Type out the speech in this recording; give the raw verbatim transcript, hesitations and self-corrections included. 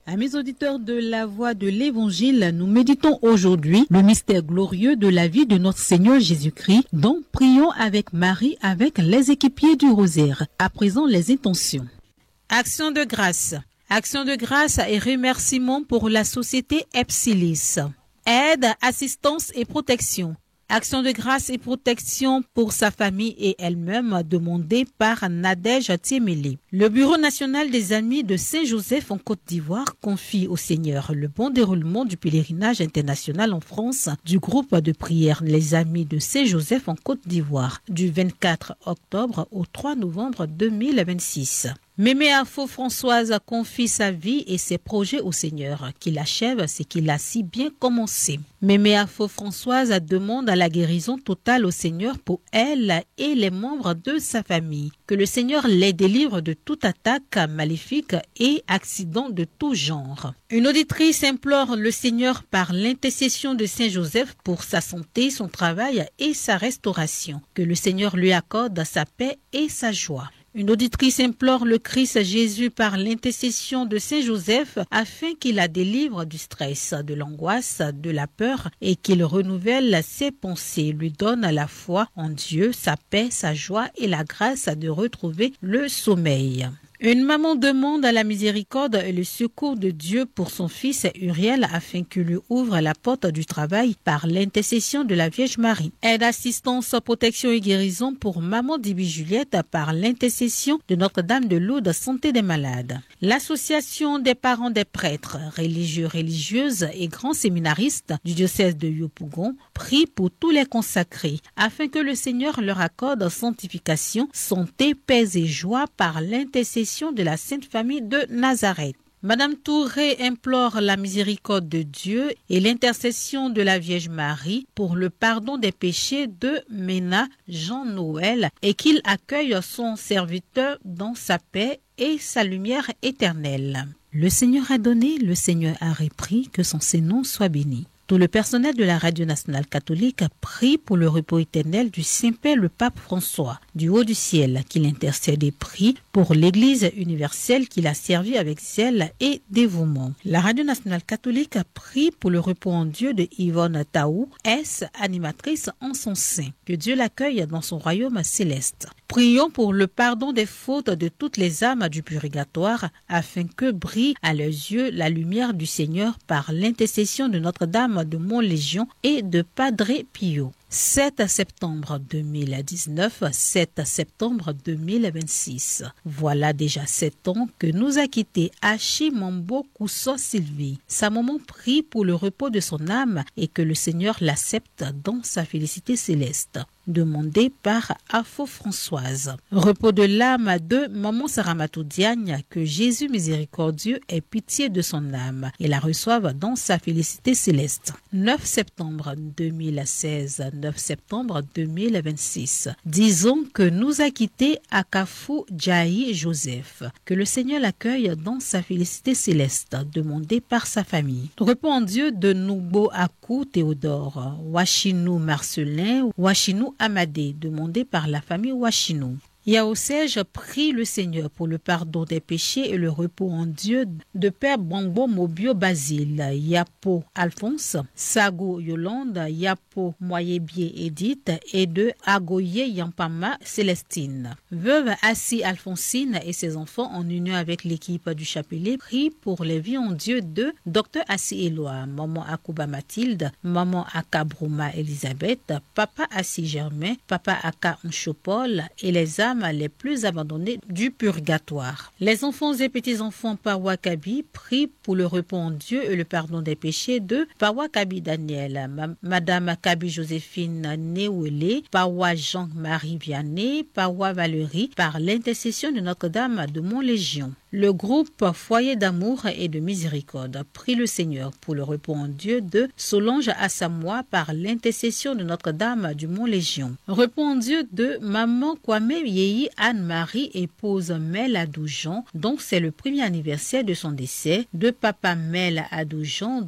Amis auditeurs de la Voix de l'Évangile, nous méditons aujourd'hui le mystère glorieux de la vie de notre Seigneur Jésus-Christ, dont prions avec Marie avec les équipiers du rosaire. À présent, les intentions. Action de grâce. Action de grâce et remerciements pour la société Epsilis. Aide, assistance et protection. Action de grâce et protection pour sa famille et elle-même demandée par Nadège Tiemele. Le Bureau national des Amis de Saint-Joseph en Côte d'Ivoire confie au Seigneur le bon déroulement du pèlerinage international en France du groupe de prière Les Amis de Saint-Joseph en Côte d'Ivoire du vingt-quatre octobre au trois novembre deux mille vingt-six. Mémé Afo Françoise confie sa vie et ses projets au Seigneur, qu'il achève ce qu'il a si bien commencé. Mémé Afo Françoise demande la guérison totale au Seigneur pour elle et les membres de sa famille. Que le Seigneur les délivre de toute attaque maléfique et accident de tout genre. Une auditrice implore le Seigneur par l'intercession de Saint Joseph pour sa santé, son travail et sa restauration. Que le Seigneur lui accorde sa paix et sa joie. Une auditrice implore le Christ Jésus par l'intercession de Saint Joseph afin qu'il la délivre du stress, de l'angoisse, de la peur et qu'il renouvelle ses pensées, lui donne la foi en Dieu, sa paix, sa joie et la grâce de retrouver le sommeil. Une maman demande à la miséricorde et le secours de Dieu pour son fils Uriel afin qu'il lui ouvre la porte du travail par l'intercession de la Vierge Marie. Aide, assistance, protection et guérison pour maman d'Ibi Juliette par l'intercession de Notre-Dame de Lourdes, santé des malades. L'association des parents des prêtres, religieux, religieuses et grands séminaristes du diocèse de Yopougon prie pour tous les consacrés afin que le Seigneur leur accorde sanctification, santé, paix et joie par l'intercession de la Sainte Famille de Nazareth. Madame Touré implore la miséricorde de Dieu et l'intercession de la Vierge Marie pour le pardon des péchés de Ména Jean-Noël et qu'il accueille son serviteur dans sa paix et sa lumière éternelle. Le Seigneur a donné, le Seigneur a repris, que son Saint-Nom soit béni. Tout le personnel de la Radio Nationale Catholique prie pour le repos éternel du Saint-Père le Pape François, du haut du ciel, qu'il intercède et prie pour l'Église universelle qu'il a servi avec zèle et dévouement. La Radio Nationale Catholique prie pour le repos en Dieu de Yvonne Taou, ex-animatrice en son sein. Que Dieu l'accueille dans son royaume céleste. Prions pour le pardon des fautes de toutes les âmes du purgatoire, afin que brille à leurs yeux la lumière du Seigneur par l'intercession de Notre-Dame de Montlégion et de Padre Pio. sept septembre deux mille dix-neuf, sept septembre deux mille vingt-six. Voilà déjà sept ans que nous a quitté Hachi Mambo Kousso Sylvie. Sa maman prie pour le repos de son âme et que le Seigneur l'accepte dans sa félicité céleste. Demandé par Afo Françoise. Repos de l'âme de Maman Saramatou Diagne, que Jésus miséricordieux ait pitié de son âme et la reçoive dans sa félicité céleste. neuf septembre deux mille seize, neuf septembre deux mille vingt-six. Disons que nous a quitté Akafou Djaï Joseph. Que le Seigneur l'accueille dans sa félicité céleste, demandé par sa famille. Repos en Dieu de Noubo Akou Théodore, Wachinou Marcelin, Wachinou Amadé, demandé par la famille Wachinou. Yaosej prie le Seigneur pour le pardon des péchés et le repos en Dieu de Père Bambo Mobio Basile, Yapo Alphonse, Sago Yolande, Yapo Moyebier Edith et de Agoye Yampama Célestine. Veuve Assi Alphonsine et ses enfants en union avec l'équipe du chapelet prient pour les vies en Dieu de Docteur Assi Éloi, Maman Akouba Mathilde, Maman Aka Brouma Elisabeth, Papa Assi Germain, Papa Aka Nchopol et les âmes les plus abandonnés du purgatoire. Les enfants et petits-enfants Parwa Kabi prient pour le repos en Dieu et le pardon des péchés de Parwa Kabi Daniel, Ma- Madame Kabi Joséphine Néouélé, Parwa Jean-Marie Vianney, Parwa Valérie, par l'intercession de Notre-Dame de Montlégion. Le groupe Foyer d'amour et de miséricorde prie le Seigneur pour le repos en Dieu de Solange Assamoah par l'intercession de Notre-Dame du Mont-Légion. Repos en Dieu de Maman Kwame Yehi Anne-Marie, épouse Mel Adoujan, dont c'est le premier anniversaire de son décès, de Papa Mel Adoujan,